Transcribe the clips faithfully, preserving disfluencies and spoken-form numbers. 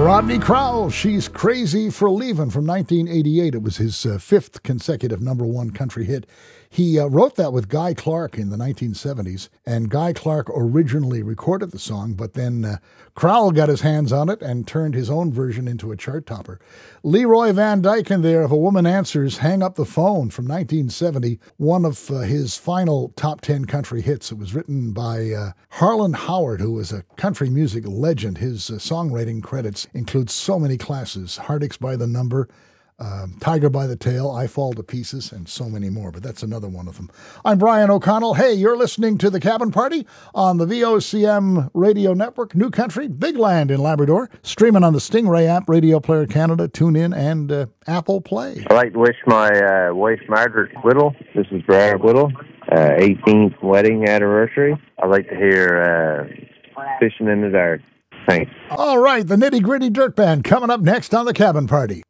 Rodney Crowell, She's Crazy for Leavin' from nineteen eighty-eight. It was his uh, fifth consecutive number one country hit. He uh, wrote that with Guy Clark in the nineteen seventies, and Guy Clark originally recorded the song, but then uh, Crowell got his hands on it and turned his own version into a chart topper. Leroy Van Dyke in there, If a Woman Answers, Hang Up the Phone from nineteen seventy, one of uh, his final top ten country hits. It was written by uh, Harlan Howard, who was a country music legend. His uh, songwriting credits include so many classes: Heartaches by the Number, Um, Tiger by the Tail, I Fall to Pieces, and so many more, but that's another one of them. I'm Brian O'Connell. Hey, you're listening to The Cabin Party on the V O C M Radio Network, New Country, Big Land in Labrador, streaming on the Stingray app, Radio Player Canada, TuneIn, and uh, Apple Play. I'd like to wish my uh, wife, Margaret Whittle, this is Brad Whittle, uh, eighteenth wedding anniversary. I'd like to hear uh, Fishing in the Dark. Thanks. All right, the Nitty Gritty Dirt Band coming up next on The Cabin Party.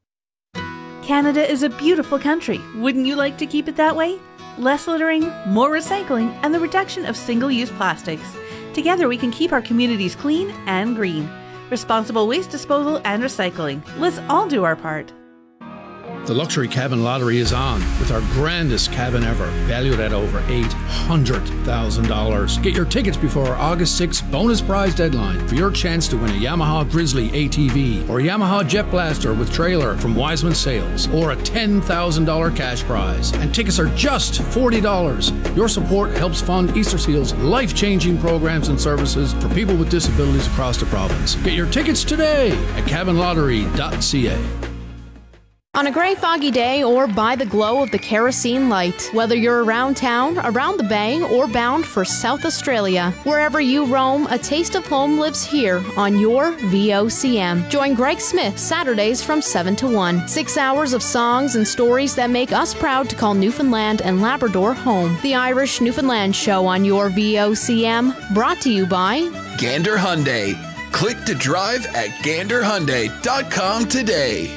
Canada is a beautiful country. Wouldn't you like to keep it that way? Less littering, more recycling, and the reduction of single-use plastics. Together we can keep our communities clean and green. Responsible waste disposal and recycling. Let's all do our part. The Luxury Cabin Lottery is on with our grandest cabin ever, valued at over eight hundred thousand dollars. Get your tickets before our August sixth bonus prize deadline for your chance to win a Yamaha Grizzly A T V or a Yamaha Jet Blaster with trailer from Wiseman Sales, or a ten thousand dollars cash prize. And tickets are just forty dollars. Your support helps fund Easter Seal's life-changing programs and services for people with disabilities across the province. Get your tickets today at cabin lottery dot c a. On a gray, foggy day or by the glow of the kerosene light, whether you're around town, around the bay, or bound for South Australia, wherever you roam, a taste of home lives here on your V O C M. Join Greg Smith Saturdays from seven to one. Six hours of songs and stories that make us proud to call Newfoundland and Labrador home. The Irish Newfoundland Show on your V O C M, brought to you by Gander Hyundai. Click to drive at gander hyundai dot com today.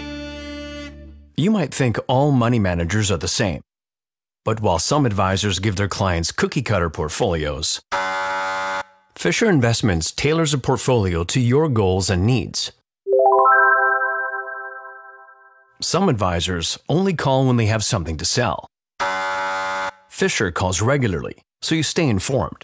You might think all money managers are the same. But while some advisors give their clients cookie-cutter portfolios, Fisher Investments tailors a portfolio to your goals and needs. Some advisors only call when they have something to sell. Fisher calls regularly, so you stay informed.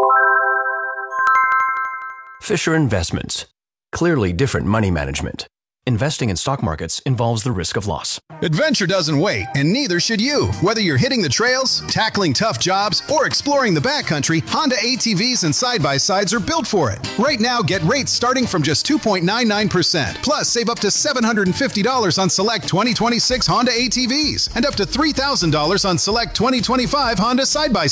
Fisher Investments. Clearly different money management. Investing in stock markets involves the risk of loss. Adventure doesn't wait, and neither should you. Whether you're hitting the trails, tackling tough jobs, or exploring the backcountry, Honda A T Vs and side-by-sides are built for it. Right now, get rates starting from just two point nine nine percent. Plus, save up to seven hundred fifty dollars on select twenty twenty-six Honda A T Vs and up to three thousand dollars on select twenty twenty-five Honda side-by-sides.